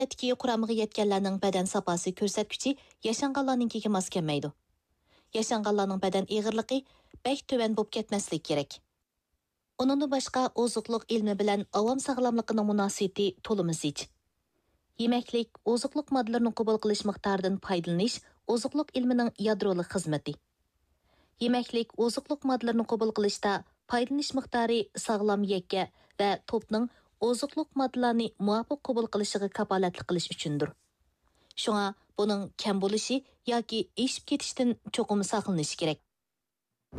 Etki kuramığı yetkenlerinin beden sapası körsetkiçi yaşanğanlarninkiga mos kelmaydi. Yaşanğanlarning beden ağırlığı bek töven bop ketmeslik gerek. Onundan başqa ozuqluq ilmi bilan avam sağlamlığının münasibeti tolumuz zich. Yemeklik, ozuqluq modlarını qabul qilish miqdoridan foydalanish ozuqluq ilmining yadroliq xizmati. Yemeklik, ozuqluq modlarını qabul qilishda foydalanish miqdori sog'lom yekka va to'pning ozuqluq modlarni muvofiq qabul qilishiga kafolatli qilish uchundir. Shunga buning kam bo'lishi yoki eshib ketishdan cho'qim saqlanish kerak.